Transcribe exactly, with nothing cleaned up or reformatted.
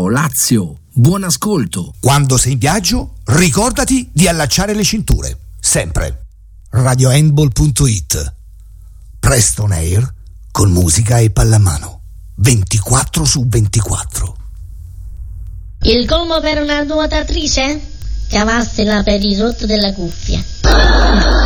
Ciao Lazio, buon ascolto. Quando sei in viaggio, ricordati di allacciare le cinture, sempre. radio handball punto it. Preston Air con musica e pallamano, ventiquattro su ventiquattro. Il colmo per una nuotatrice? Cavassela per il rotto della cuffia.